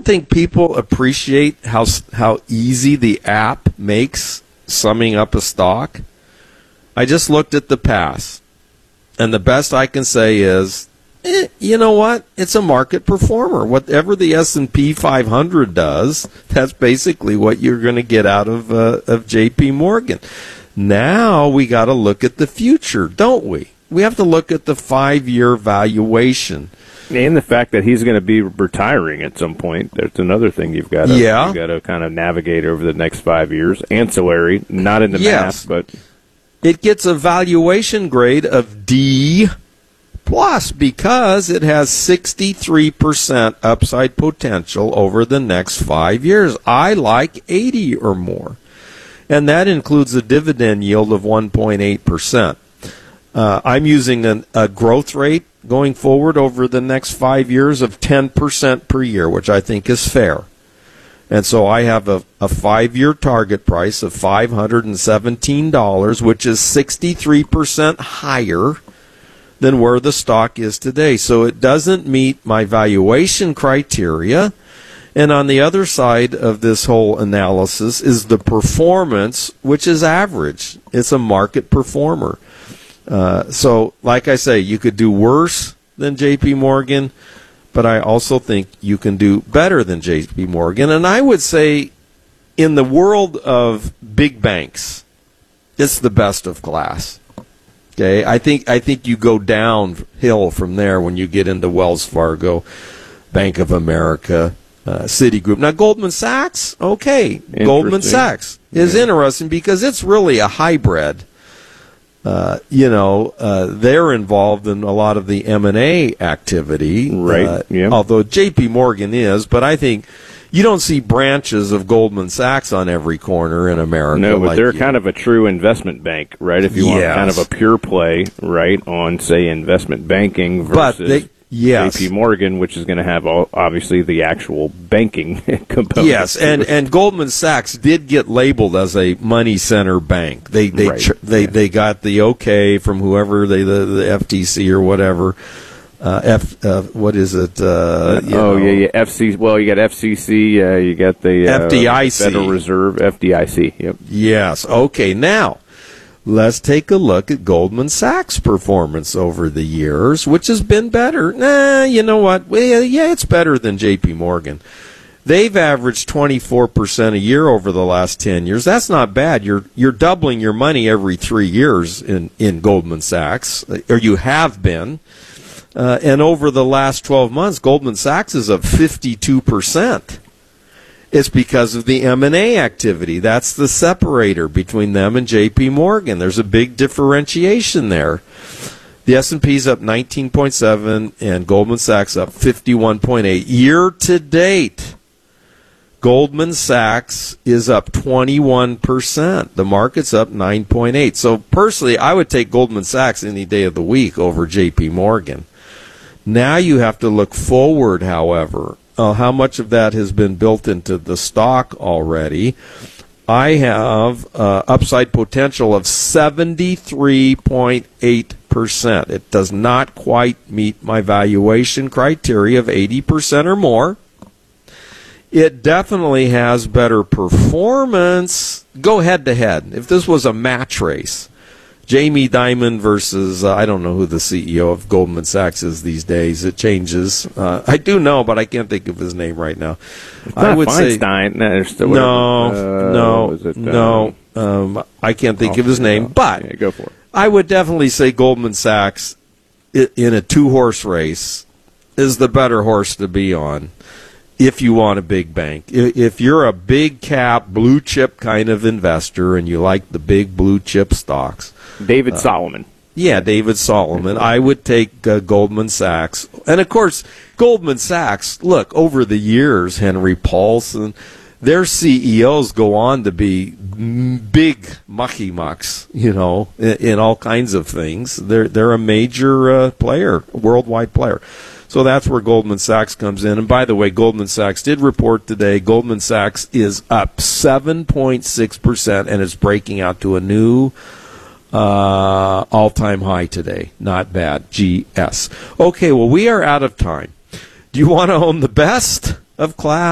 don't think people appreciate how easy the app makes summing up a stock. I just looked at the past, and the best I can say is, you know what? It's a market performer. Whatever the S&P 500 does, that's basically what you're going to get out of J.P. Morgan. Now we got to look at the future, don't we? We have to look at the 5-year valuation. And the fact that he's going to be retiring at some point. That's another thing you've got to kind of navigate over the next 5 years. Ancillary, not in the math, but it gets a valuation grade of D plus because it has 63% upside potential over the next 5 years. I like 80 or more. And that includes a dividend yield of 1.8%. I'm using a growth rate going forward over the next 5 years of 10% per year, which I think is fair. And so I have a 5-year target price of $517, which is 63% higher than where the stock is today. So it doesn't meet my valuation criteria. And on the other side of this whole analysis is the performance, which is average. It's a market performer. So, like I say, you could do worse than J.P. Morgan, but I also think you can do better than J.P. Morgan. And I would say in the world of big banks, it's the best of class. Okay, I think you go downhill from there when you get into Wells Fargo, Bank of America, Citigroup. Now, Goldman Sachs, okay, Goldman Sachs is interesting because it's really a hybrid. They're involved in a lot of the M&A activity, right? Although J.P. Morgan is, but I think you don't see branches of Goldman Sachs on every corner in America. No, but they're kind of a true investment bank, right? If you want kind of a pure play, right, on, say, investment banking versus J.P. Morgan, which is going to have, obviously, the actual banking component. Yes, and Goldman Sachs did get labeled as a money center bank. They got the okay from whoever, the FTC or whatever. What is it? FCC. Well, you got FCC. You got the FDIC, Federal Reserve, FDIC. Yep. Yes. Okay. Now, let's take a look at Goldman Sachs' performance over the years, which has been better. You know what? Well, yeah, it's better than J.P. Morgan. They've averaged 24% a year over the last 10 years. That's not bad. You're doubling your money every 3 years in Goldman Sachs, or you have been. And over the last 12 months, Goldman Sachs is up 52%. It's because of the M&A activity. That's the separator between them and J.P. Morgan. There's a big differentiation there. The S&P's up 19.7 and Goldman Sachs up 51.8. Year to date, Goldman Sachs is up 21%. The market's up 9.8. So personally, I would take Goldman Sachs any day of the week over J.P. Morgan. Now you have to look forward, however. How much of that has been built into the stock already? I have upside potential of 73.8%. It does not quite meet my valuation criteria of 80% or more. It definitely has better performance. Go head to head. If this was a match race, Jamie Dimon versus, I don't know who the CEO of Goldman Sachs is these days. It changes. I do know, but I can't think of his name right now. I would Feinstein. No. I can't think of his name, but go for it. I would definitely say Goldman Sachs in a two-horse race is the better horse to be on if you want a big bank. If you're a big cap, blue chip kind of investor and you like the big blue chip stocks, David Solomon. Yeah, David Solomon. I would take Goldman Sachs. And, of course, Goldman Sachs, look, over the years, Henry Paulson, their CEOs go on to be big mucky-mucks, in all kinds of things. They're a major player, worldwide player. So that's where Goldman Sachs comes in. And by the way, Goldman Sachs did report today. Goldman Sachs is up 7.6%, and it's breaking out to a new all-time high today. Not bad. GS. Okay, well, we are out of time. Do you want to own the best of class?